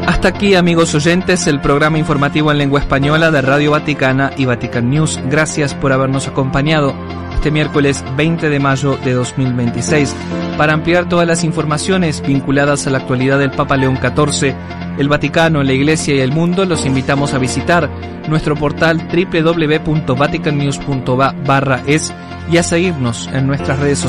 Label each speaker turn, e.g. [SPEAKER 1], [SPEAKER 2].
[SPEAKER 1] Hasta aquí, amigos oyentes, el programa informativo en lengua española de Radio Vaticana y Vatican News. Gracias por habernos acompañado este miércoles 20 de mayo de 2026. Para ampliar todas las informaciones vinculadas a la actualidad del Papa León XIV, el Vaticano, la Iglesia y el mundo, los invitamos a visitar nuestro portal www.vaticannews.va/es y a seguirnos en nuestras redes sociales.